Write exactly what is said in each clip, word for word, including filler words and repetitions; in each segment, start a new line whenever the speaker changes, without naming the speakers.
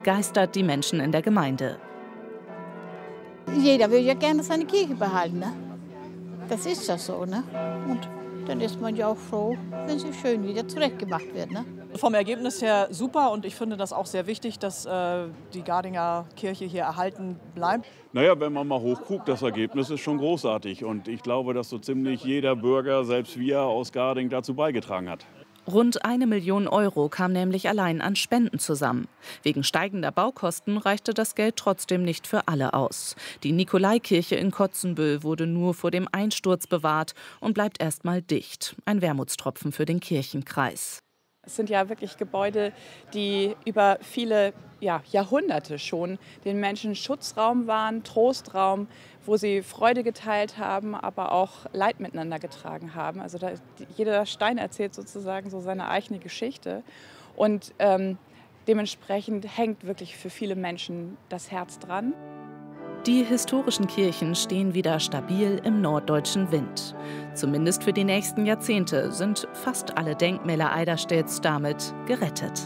geistert die Menschen in der Gemeinde.
Jeder will ja gerne seine Kirche behalten, ne? Das ist ja so, ne? Und dann ist man ja auch froh, wenn sie schön wieder zurechtgemacht wird, ne?
Vom Ergebnis her super und ich finde das auch sehr wichtig, dass äh, die Gardinger Kirche hier erhalten bleibt.
Naja, wenn man mal hochguckt, das Ergebnis ist schon großartig. Und ich glaube, dass so ziemlich jeder Bürger, selbst wir aus Garding, dazu beigetragen hat.
Rund eine Million Euro kam nämlich allein an Spenden zusammen. Wegen steigender Baukosten reichte das Geld trotzdem nicht für alle aus. Die Nikolaikirche in Kotzenbüll wurde nur vor dem Einsturz bewahrt und bleibt erstmal dicht. Ein Wermutstropfen für den Kirchenkreis.
Es sind ja wirklich Gebäude, die über viele ja, Jahrhunderte schon den Menschen Schutzraum waren, Trostraum, wo sie Freude geteilt haben, aber auch Leid miteinander getragen haben. Also da, jeder Stein erzählt sozusagen so seine eigene Geschichte. Und ähm, dementsprechend hängt wirklich für viele Menschen das Herz dran.
Die historischen Kirchen stehen wieder stabil im norddeutschen Wind. Zumindest für die nächsten Jahrzehnte sind fast alle Denkmäler Eiderstedts damit gerettet.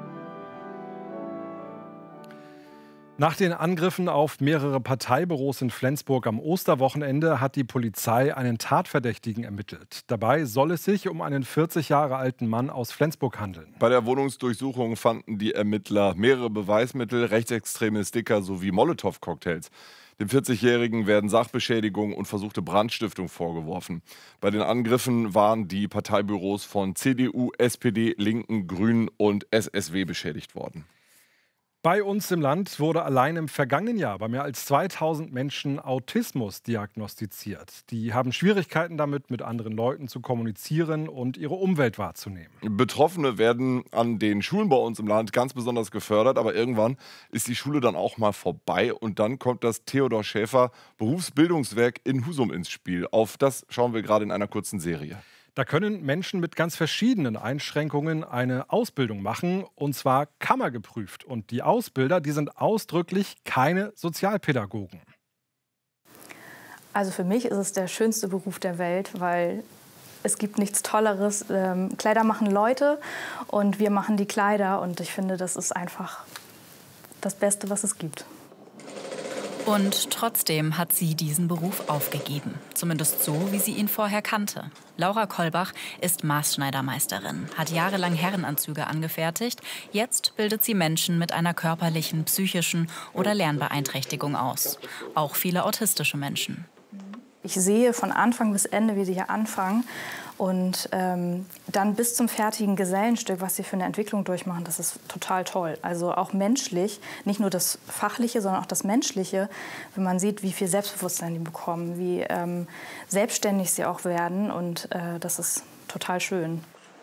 Nach den Angriffen auf mehrere Parteibüros in Flensburg am Osterwochenende hat die Polizei einen Tatverdächtigen ermittelt. Dabei soll es sich um einen vierzig Jahre alten Mann aus Flensburg handeln.
Bei der Wohnungsdurchsuchung fanden die Ermittler mehrere Beweismittel, rechtsextreme Sticker sowie Molotow-Cocktails. Dem vierzigjährigen werden Sachbeschädigung und versuchte Brandstiftung vorgeworfen. Bei den Angriffen waren die Parteibüros von C D U, S P D, Linken, Grünen und S S W beschädigt worden.
Bei uns im Land wurde allein im vergangenen Jahr bei mehr als zweitausend Menschen Autismus diagnostiziert. Die haben Schwierigkeiten damit, mit anderen Leuten zu kommunizieren und ihre Umwelt wahrzunehmen.
Betroffene werden an den Schulen bei uns im Land ganz besonders gefördert, aber irgendwann ist die Schule dann auch mal vorbei und dann kommt das Theodor Schäfer Berufsbildungswerk in Husum ins Spiel. Auf das schauen wir gerade in einer kurzen Serie.
Da können Menschen mit ganz verschiedenen Einschränkungen eine Ausbildung machen, und zwar kammergeprüft. Und die Ausbilder, die sind ausdrücklich keine Sozialpädagogen.
Also für mich ist es der schönste Beruf der Welt, weil es gibt nichts Tolleres. Ähm, Kleider machen Leute und wir machen die Kleider. Und ich finde, das ist einfach das Beste, was es gibt.
Und trotzdem hat sie diesen Beruf aufgegeben. Zumindest so, wie sie ihn vorher kannte. Laura Kolbach ist Maßschneidermeisterin, hat jahrelang Herrenanzüge angefertigt. Jetzt bildet sie Menschen mit einer körperlichen, psychischen oder Lernbeeinträchtigung aus. Auch viele autistische Menschen.
Ich sehe von Anfang bis Ende, wie sie hier anfangen. Und ähm, dann bis zum fertigen Gesellenstück, was sie für eine Entwicklung durchmachen, das ist total toll. Also auch menschlich, nicht nur das Fachliche, sondern auch das Menschliche, wenn man sieht, wie viel Selbstbewusstsein die bekommen, wie ähm, selbstständig sie auch werden. Und äh, das ist total schön.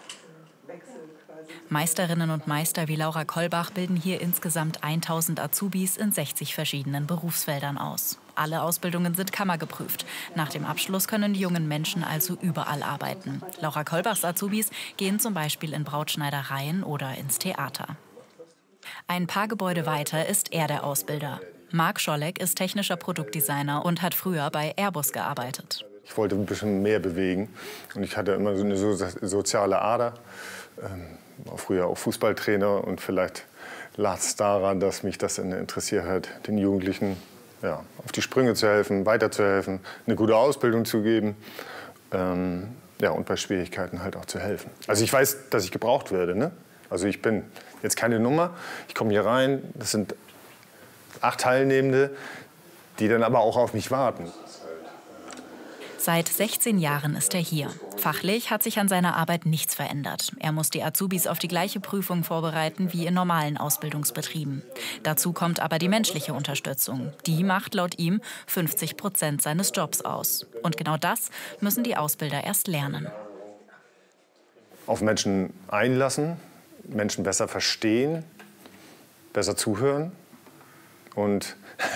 Meisterinnen und Meister wie Laura Kolbach bilden hier insgesamt tausend Azubis in sechzig verschiedenen Berufsfeldern aus. Alle Ausbildungen sind kammergeprüft. Nach dem Abschluss können die jungen Menschen also überall arbeiten. Laura Kolbachs Azubis gehen zum Beispiel in Brautschneidereien oder ins Theater. Ein paar Gebäude weiter ist er der Ausbilder. Marc Scholleck ist technischer Produktdesigner und hat früher bei Airbus gearbeitet.
Ich wollte ein bisschen mehr bewegen und ich hatte immer so eine so soziale Ader. Ähm, war früher auch Fußballtrainer und vielleicht lag es daran, dass mich das interessiert hat, den Jugendlichen ja, auf die Sprünge zu helfen, weiterzuhelfen, eine gute Ausbildung zu geben ähm, ja, und bei Schwierigkeiten halt auch zu helfen. Also ich weiß, dass ich gebraucht werde. Ne? Also ich bin jetzt keine Nummer, ich komme hier rein, das sind acht Teilnehmende, die dann aber auch auf mich warten.
Seit sechzehn Jahren ist er hier. Fachlich hat sich an seiner Arbeit nichts verändert. Er muss die Azubis auf die gleiche Prüfung vorbereiten wie in normalen Ausbildungsbetrieben. Dazu kommt aber die menschliche Unterstützung. Die macht laut ihm fünfzig Prozent seines Jobs aus. Und genau das müssen die Ausbilder erst lernen.
Auf Menschen einlassen, Menschen besser verstehen, besser zuhören. Und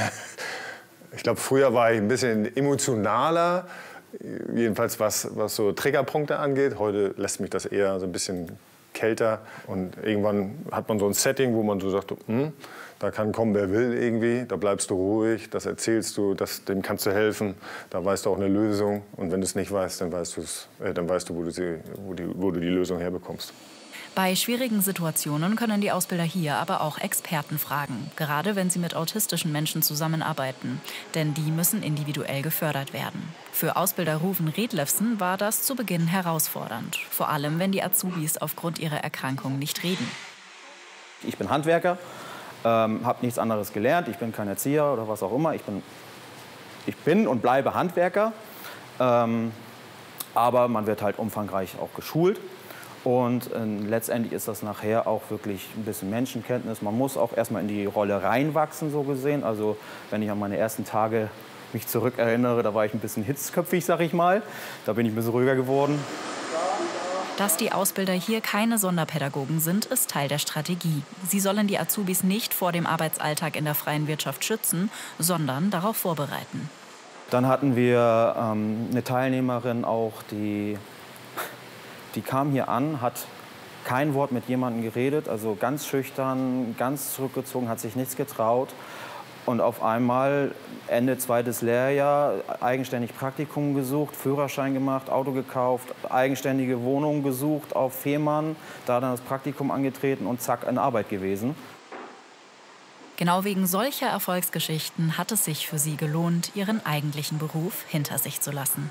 ich glaube, früher war ich ein bisschen emotionaler. Jedenfalls was, was so Triggerpunkte angeht. Heute lässt mich das eher so ein bisschen kälter. Und irgendwann hat man so ein Setting, wo man so sagt, hm, da kann kommen, wer will irgendwie. Da bleibst du ruhig, das erzählst du, das, dem kannst du helfen. Da weißt du auch eine Lösung. Und wenn du es nicht weißt, dann weißt, äh, dann weißt du, wo du, sie, wo, die, wo du die Lösung herbekommst.
Bei schwierigen Situationen können die Ausbilder hier aber auch Experten fragen, gerade wenn sie mit autistischen Menschen zusammenarbeiten. Denn die müssen individuell gefördert werden. Für Ausbilder Ruven Redlefsen war das zu Beginn herausfordernd. Vor allem, wenn die Azubis aufgrund ihrer Erkrankung nicht reden.
Ich bin Handwerker, ähm, habe nichts anderes gelernt. Ich bin kein Erzieher oder was auch immer. Ich bin, ich bin und bleibe Handwerker. Ähm, aber man wird halt umfangreich auch geschult. Und äh, letztendlich ist das nachher auch wirklich ein bisschen Menschenkenntnis. Man muss auch erstmal in die Rolle reinwachsen, so gesehen. Also wenn ich an meine ersten Tage mich zurückerinnere, da war ich ein bisschen hitzköpfig, sag ich mal. Da bin ich ein bisschen ruhiger geworden.
Dass die Ausbilder hier keine Sonderpädagogen sind, ist Teil der Strategie. Sie sollen die Azubis nicht vor dem Arbeitsalltag in der freien Wirtschaft schützen, sondern darauf vorbereiten.
Dann hatten wir ähm, eine Teilnehmerin auch, die... Die kam hier an, hat kein Wort mit jemandem geredet, also ganz schüchtern, ganz zurückgezogen, hat sich nichts getraut. Und auf einmal, Ende zweites Lehrjahr, eigenständig Praktikum gesucht, Führerschein gemacht, Auto gekauft, eigenständige Wohnung gesucht auf Fehmarn, da dann das Praktikum angetreten und zack, in Arbeit gewesen.
Genau wegen solcher Erfolgsgeschichten hat es sich für sie gelohnt, ihren eigentlichen Beruf hinter sich zu lassen.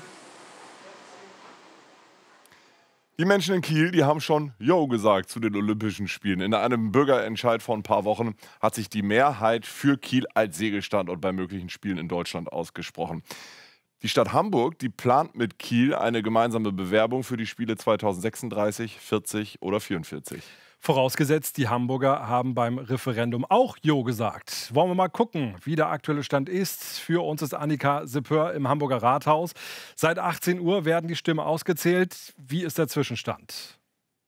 Die Menschen in Kiel, die haben schon Yo gesagt zu den Olympischen Spielen. In einem Bürgerentscheid vor ein paar Wochen hat sich die Mehrheit für Kiel als Segelstandort bei möglichen Spielen in Deutschland ausgesprochen. Die Stadt Hamburg, die plant mit Kiel eine gemeinsame Bewerbung für die Spiele zweitausendsechsunddreißig, vierzig oder vierundvierzig.
Vorausgesetzt, die Hamburger haben beim Referendum auch Jo gesagt. Wollen wir mal gucken, wie der aktuelle Stand ist. Für uns ist Annika Sippör im Hamburger Rathaus. Seit achtzehn Uhr werden die Stimmen ausgezählt. Wie ist der Zwischenstand?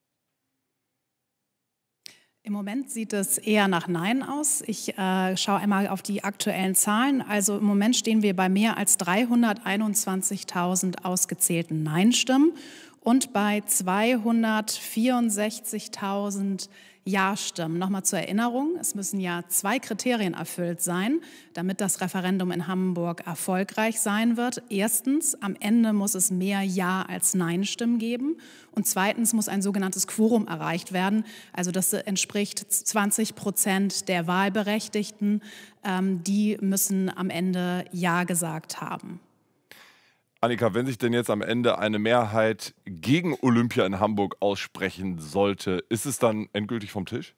Im Moment sieht es eher nach Nein aus. Ich äh, schaue einmal auf die aktuellen Zahlen. Also im Moment stehen wir bei mehr als dreihunderteinundzwanzigtausend ausgezählten Nein-Stimmen und bei zweihundertvierundsechzigtausend Ja-Stimmen. Nochmal zur Erinnerung, es müssen ja zwei Kriterien erfüllt sein, damit das Referendum in Hamburg erfolgreich sein wird. Erstens, am Ende muss es mehr Ja- als Nein-Stimmen geben. Und zweitens muss ein sogenanntes Quorum erreicht werden. Also das entspricht zwanzig Prozent der Wahlberechtigten. Ähm, die müssen am Ende Ja gesagt haben.
Annika, wenn sich denn jetzt am Ende eine Mehrheit gegen Olympia in Hamburg aussprechen sollte, ist es dann endgültig vom Tisch?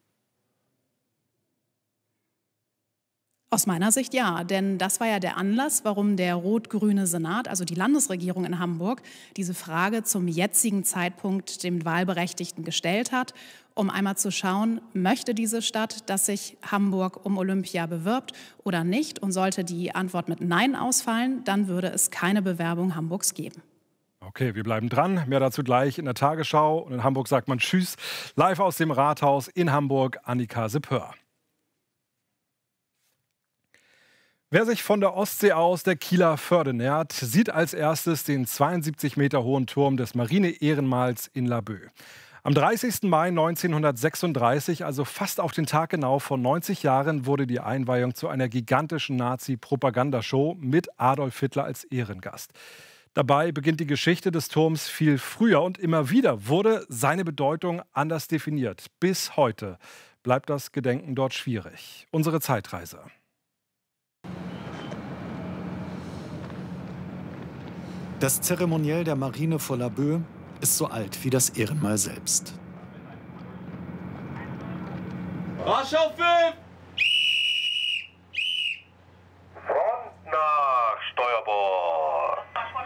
Aus meiner Sicht ja, denn das war ja der Anlass, warum der rot-grüne Senat, also die Landesregierung in Hamburg, diese Frage zum jetzigen Zeitpunkt dem Wahlberechtigten gestellt hat, um einmal zu schauen, möchte diese Stadt, dass sich Hamburg um Olympia bewirbt oder nicht? Und sollte die Antwort mit Nein ausfallen, dann würde es keine Bewerbung Hamburgs geben.
Okay, wir bleiben dran. Mehr dazu gleich in der Tagesschau. Und in Hamburg sagt man Tschüss. Live aus dem Rathaus in Hamburg, Annika Sippör. Wer sich von der Ostsee aus der Kieler Förde nähert, sieht als erstes den zweiundsiebzig Meter hohen Turm des Marine-Ehrenmals in Laboe. Am dreißigsten Mai neunzehnhundertsechsunddreißig, also fast auf den Tag genau vor neunzig Jahren, wurde die Einweihung zu einer gigantischen Nazi-Propagandashow mit Adolf Hitler als Ehrengast. Dabei beginnt die Geschichte des Turms viel früher und immer wieder wurde seine Bedeutung anders definiert. Bis heute bleibt das Gedenken dort schwierig. Unsere Zeitreise.
Das Zeremoniell der Marine vor Laboe ist so alt wie das Ehrenmal selbst.
Warschau fünf! Front nach Steuerbord!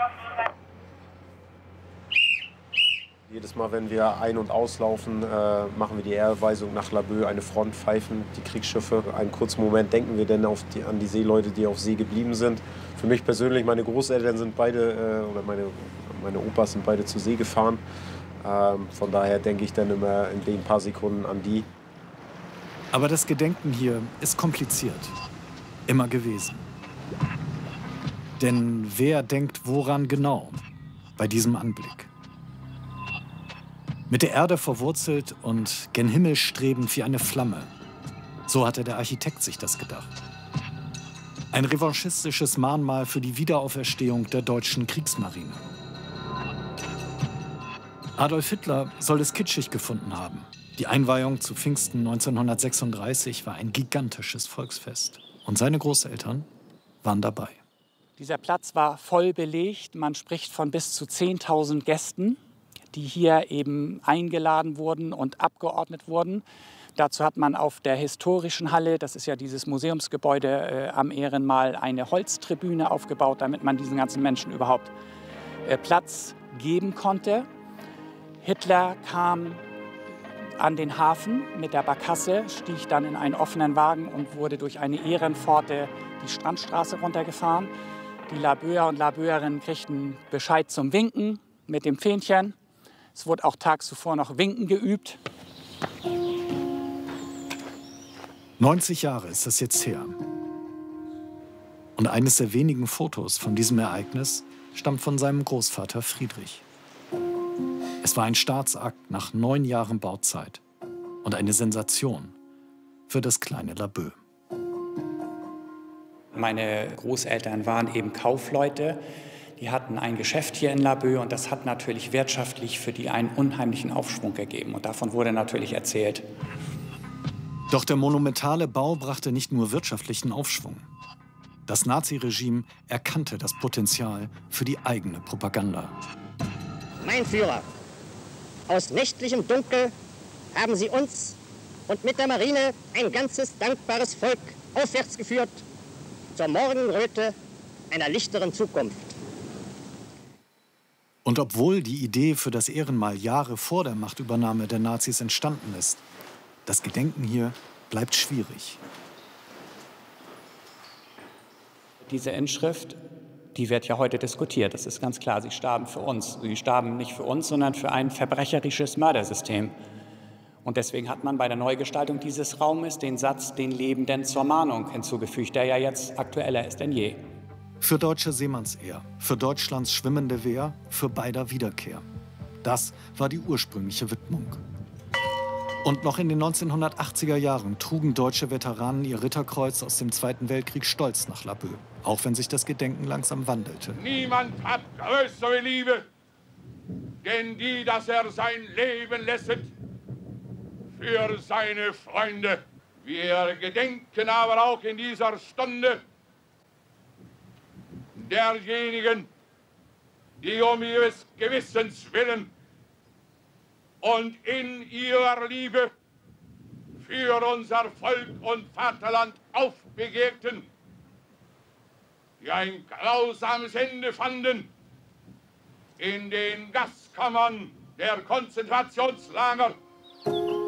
Jedes Mal, wenn wir ein- und auslaufen, äh, machen wir die Ehrerweisung nach Laboe, eine Front, pfeifen die Kriegsschiffe. Einen kurzen Moment denken wir denn auf die, an die Seeleute, die auf See geblieben sind. Für mich persönlich, meine Großeltern sind beide, äh, oder meine, meine Opas sind beide zur See gefahren. Ähm, von daher denke ich dann immer in den paar Sekunden an die.
Aber das Gedenken hier ist kompliziert. Immer gewesen. Denn wer denkt woran genau bei diesem Anblick? Mit der Erde verwurzelt und gen Himmel strebend wie eine Flamme. So hatte der Architekt sich das gedacht. Ein revanchistisches Mahnmal für die Wiederauferstehung der deutschen Kriegsmarine. Adolf Hitler soll es kitschig gefunden haben. Die Einweihung zu Pfingsten neunzehnhundertsechsunddreißig war ein gigantisches Volksfest. Und seine Großeltern waren dabei.
Dieser Platz war voll belegt. Man spricht von bis zu zehntausend Gästen, die hier eben eingeladen wurden und abgeordnet wurden. Dazu hat man auf der historischen Halle, das ist ja dieses Museumsgebäude äh, am Ehrenmal, eine Holztribüne aufgebaut, damit man diesen ganzen Menschen überhaupt äh, Platz geben konnte. Hitler kam an den Hafen mit der Barkasse, stieg dann in einen offenen Wagen und wurde durch eine Ehrenpforte die Strandstraße runtergefahren. Die Laboeur und Laboeurinnen kriegten Bescheid zum Winken mit dem Fähnchen. Es wurde auch tags zuvor noch Winken geübt.
neunzig Jahre ist das jetzt her. Und eines der wenigen Fotos von diesem Ereignis stammt von seinem Großvater Friedrich. Es war ein Staatsakt nach neun Jahren Bauzeit und eine Sensation für das kleine Laboe.
Meine Großeltern waren eben Kaufleute. Die hatten ein Geschäft hier in Laboe und das hat natürlich wirtschaftlich für die einen unheimlichen Aufschwung gegeben. Und davon wurde natürlich erzählt.
Doch der monumentale Bau brachte nicht nur wirtschaftlichen Aufschwung. Das Naziregime erkannte das Potenzial für die eigene Propaganda.
Mein Führer, aus nächtlichem Dunkel haben Sie uns und mit der Marine ein ganzes dankbares Volk aufwärts geführt zur Morgenröte einer lichteren Zukunft.
Und obwohl die Idee für das Ehrenmal Jahre vor der Machtübernahme der Nazis entstanden ist, das Gedenken hier bleibt schwierig.
Diese Inschrift, die wird ja heute diskutiert. Das ist ganz klar. Sie starben für uns. Sie starben nicht für uns, sondern für ein verbrecherisches Mördersystem. Und deswegen hat man bei der Neugestaltung dieses Raumes den Satz, den Lebenden zur Mahnung hinzugefügt, der ja jetzt aktueller ist denn je.
Für deutsche Seemannsehr, für Deutschlands schwimmende Wehr, für beider Wiederkehr. Das war die ursprüngliche Widmung. Und noch in den neunzehnhundertachtziger Jahren trugen deutsche Veteranen ihr Ritterkreuz aus dem Zweiten Weltkrieg stolz nach Laboe, auch wenn sich das Gedenken langsam wandelte.
Niemand hat größere Liebe, denn die, dass er sein Leben lässet für seine Freunde. Wir gedenken aber auch in dieser Stunde derjenigen, die um ihres Gewissens willen und in ihrer Liebe für unser Volk und Vaterland aufbegehrten, die ein grausames Ende fanden in den Gaskammern der Konzentrationslager